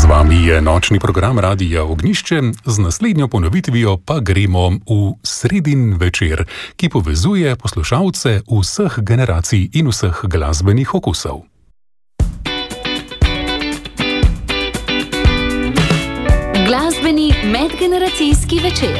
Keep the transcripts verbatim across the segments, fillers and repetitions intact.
vami je nočni program Radia Ognjišče, z naslednjo ponovitvijo pa gremo v sredin večer, ki povezuje poslušalce vseh generacij in vseh glasbenih okusov. Glasbeni medgeneracijski večer.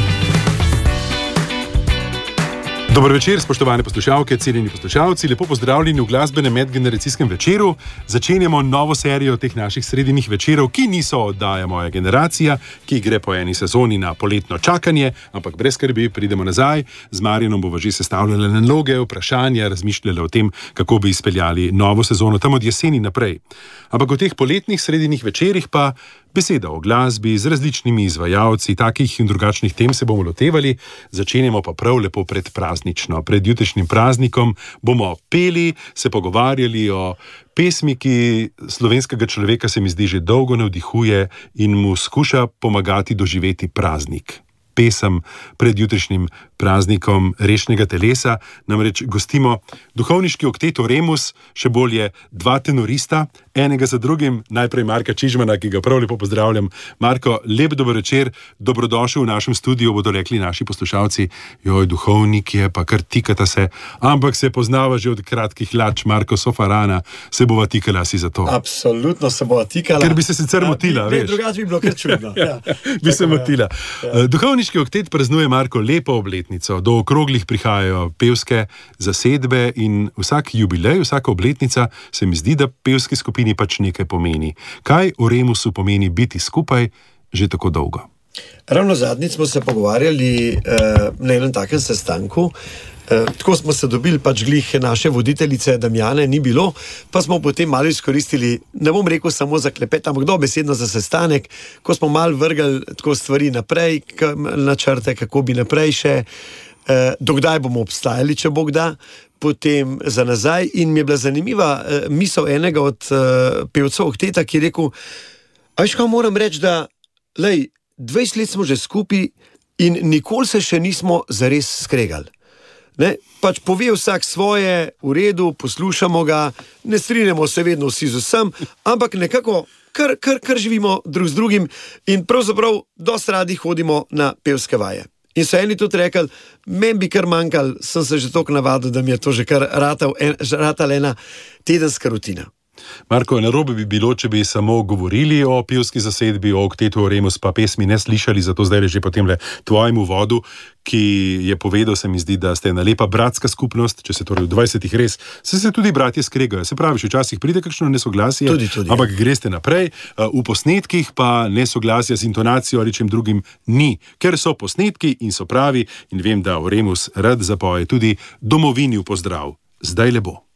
Dober večer, spoštovane poslušalke, cenjeni poslušalci, lepo pozdravljeni v glasbenem medgeneracijskem večeru. Začenjamo novo serijo teh naših sredinih večerov, ki niso oddaja Moja generacija, ki gre po eni sezoni na poletno čakanje, ampak brez skrbi, pridemo nazaj. Z Marjanom bova že sestavljala naloge, vprašanja, razmišljala o tem, kako bi izpeljali novo sezono tam od jeseni naprej. Ampak v teh poletnih sredinih večerih pa beseda o glasbi z različnimi izvajalci, takih in drugačnih tem se bomo lotevali. Začenjamo pa prav lepo predpraznično. Pred jutrišnjim praznikom bomo peli, se pogovarjali o pesmi, ki slovenskega človeka se mi zdi že dolgo navdihuje in mu skuša pomagati doživeti praznik. Pesem pred jutrišnjim praznikom rešnega telesa, namreč gostimo duhovniški oktet Oremus, še bolje dva tenorista, enega za drugim, najprej Marka Čižmana, ki ga prav lepo pozdravljam. Marko, lep dober večer, dobrodošel v našem studiu, bodo rekli naši poslušalci, joj, duhovnik je, pa kar tikata se, ampak se poznava že od kratkih lač, Marko Sofarana, se bova tikala si za to. Absolutno se bova tikala. Ker bi se sicer ja, motila, bi, veš. Drugače bi bilo kar čudno. ja. Bi se motila. Ja. Duhovniški oktet praznuje, Marko, lepo obletnico. Do okroglih prihajajo pevske zasedbe in vsak jubilej, vsaka obletnica se mi zdi, da pevski skupini pač nekaj pomeni. Kaj Oremusu pomeni biti skupaj že tako dolgo? Ravno zadnjič smo se pogovarjali eh, na enem takem sestanku. Eh, tako smo se dobili, pač glih naše voditeljice Damjane ni bilo, pa smo potem malo izkoristili, ne bom rekel samo za klepet, ampak dobesedno za sestanek, ko smo malo vrgali tako stvari naprej, k, načrte, kako bi naprej še, eh, dokdaj bomo obstajali, če Bog da, potem za nazaj. In mi je bila zanimiva eh, misel enega od eh, pevcev okteta, ki je rekel, a veš, kaj moram reči, da lej, dvajset let smo že skupaj in nikoli se še nismo zares skregali. Ne, pač pove vsak svoje, v redu, poslušamo ga, ne strinjamo se vedno vsi z vsem, ampak nekako kar, kar, kar živimo drug z drugim in pravzaprav dosti radi hodimo na pevske vaje. In so eni tudi rekli, meni bi kar manjkal, sem se že toliko navadil, da mi je to že kar ratal, en, ratal ena tedenska rutina. Marko, narobe bi bilo, če bi samo govorili o pevski zasedbi, o oktetu Oremus, pa pesmi ne slišali, zato zdaj že potem le tvojemu vodu, ki je povedal, se mi zdi, da ste ena lepa bratska skupnost, če se torej v dvajsetih res, se se tudi bratje skregajo. Se pravi, včasih pride kakšno nesoglasje, tudi, tudi, ampak ja. greste naprej, v posnetkih pa nesoglasja z intonacijo ali čem drugim ni, ker so posnetki in so pravi in vem, da Oremus rad zapoje tudi domovini v pozdrav. Zdaj le bo.